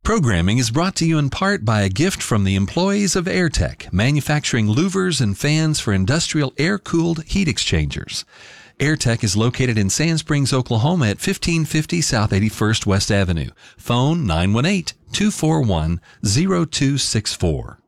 Programming is brought to you in part by a gift from the employees of Airtech, manufacturing louvers and fans for industrial air-cooled heat exchangers. Airtech is located in Sand Springs, Oklahoma at 1550 South 81st West Avenue. Phone 918-241-0264.